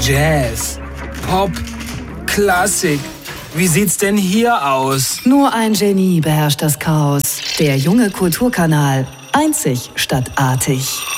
Jazz, Pop, Klassik. Wie sieht's denn hier aus? Nur ein Genie beherrscht das Chaos. Der junge Kulturkanal. Einzig statt artig.